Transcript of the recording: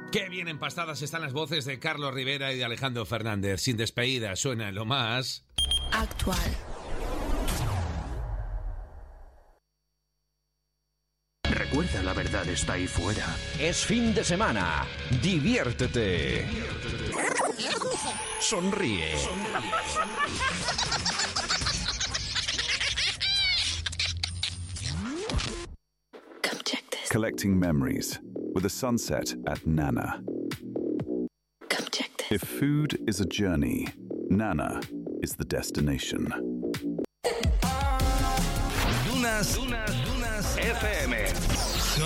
Qué bien empastadas están las voces de Carlos Rivera y de Alejandro Fernández. Sin despedida suena lo más actual. Recuerda, la verdad está ahí fuera. Es fin de semana. Diviértete. Sonríe. Come check this. Collecting memories with a sunset at Nana. Come check this. If food is a journey, Nana is the destination. Dunas FM.